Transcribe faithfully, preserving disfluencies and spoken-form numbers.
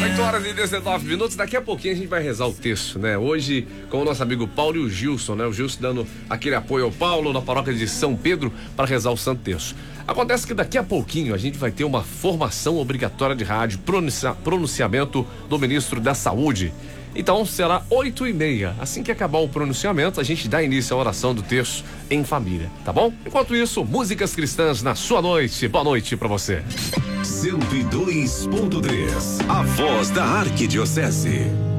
oito horas e dezenove minutos, daqui a pouquinho a gente vai rezar o texto, né? Hoje com o nosso amigo Paulo e o Gilson, né? O Gilson dando aquele apoio ao Paulo na paróquia de São Pedro para rezar o Santo Terço. Acontece que daqui a pouquinho a gente vai ter uma formação obrigatória de rádio, pronuncia, pronunciamento do ministro da Saúde. Então será oito e meia. Assim que acabar o pronunciamento, a gente dá início à oração do terço em família, tá bom? Enquanto isso, músicas cristãs na sua noite. Boa noite pra você. cento e dois ponto três, a voz da Arquidiocese.